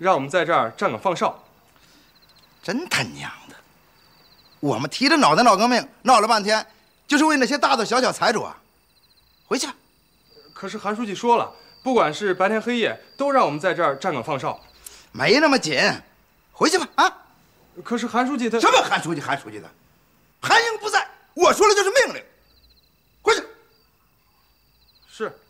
让我们在这儿站岗放哨。 真他娘的！我们提着脑袋闹革命，闹了半天，就是为那些大大小小财主啊！回去吧。 可是韩书记说了，不管是白天黑夜，都让我们在这儿站岗放哨。 没那么紧，回去吧啊！ 可是韩书记他什么韩书记的，韩英不在，我说了就是命令。回去。 是。